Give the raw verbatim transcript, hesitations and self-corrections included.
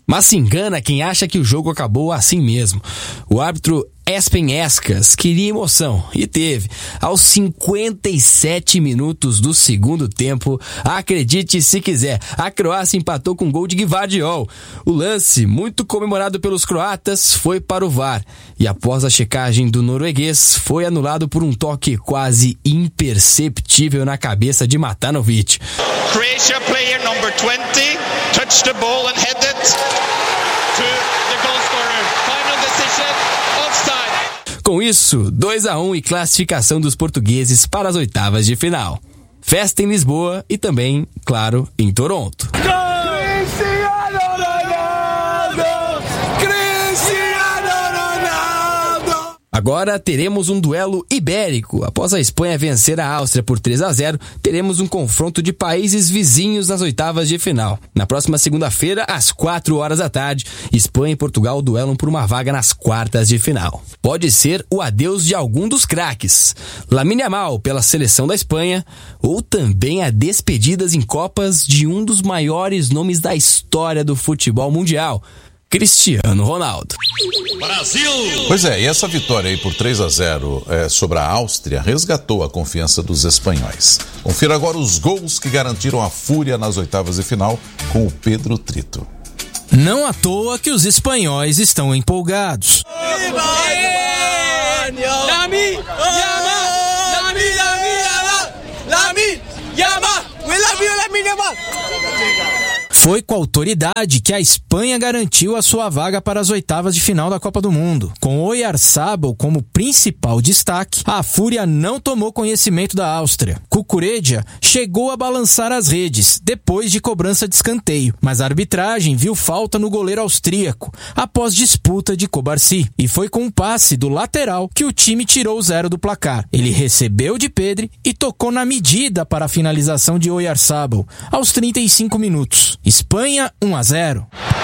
Mas se engana quem acha que o jogo acabou assim mesmo. O árbitro Espen Eskas queria emoção, e teve. Aos cinquenta e sete minutos do segundo tempo, acredite se quiser, a Croácia empatou com um gol de Gvardiol. O lance, muito comemorado pelos croatas, foi para o V A R, e após a checagem do norueguês, foi anulado por um toque quase imperceptível na cabeça de Matanovic. Croatia player number twenty touched the ball and headed to the goal scorer. Final decision, offside. Com isso, dois a um e classificação dos portugueses para as oitavas de final. Festa em Lisboa e também, claro, em Toronto. Agora teremos um duelo ibérico. Após a Espanha vencer a Áustria por três a zero, teremos um confronto de países vizinhos nas oitavas de final. Na próxima segunda-feira, às quatro horas da tarde, Espanha e Portugal duelam por uma vaga nas quartas de final. Pode ser o adeus de algum dos craques. Lamine Yamal pela seleção da Espanha, ou também a despedidas em Copas de um dos maiores nomes da história do futebol mundial, Cristiano Ronaldo. Brasil! Pois é, e essa vitória aí por três a zero é, sobre a Áustria resgatou a confiança dos espanhóis. Confira agora os gols que garantiram a fúria nas oitavas de final com o Pedro Trito. Não à toa que os espanhóis estão empolgados. Foi com autoridade que a Espanha garantiu a sua vaga para as oitavas de final da Copa do Mundo. Com Oyarzabal como principal destaque, a Fúria não tomou conhecimento da Áustria. Cucurella chegou a balançar as redes, depois de cobrança de escanteio, mas a arbitragem viu falta no goleiro austríaco, após disputa de Cobarsi. E foi com um passe do lateral que o time tirou o zero do placar. Ele recebeu de Pedri e tocou na medida para a finalização de Oyarzabal, aos trinta e cinco minutos. Espanha um a zero.